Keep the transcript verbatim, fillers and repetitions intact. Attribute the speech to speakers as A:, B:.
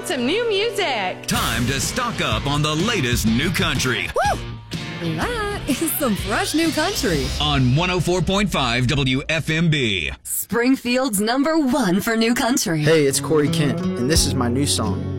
A: and some new music.
B: Time to stock up on the latest new country.
C: Woo! That is some fresh new country.
B: On one oh four point five W F M B.
D: Springfield's number one for new country.
E: Hey, it's Corey Kent, and this is my new song,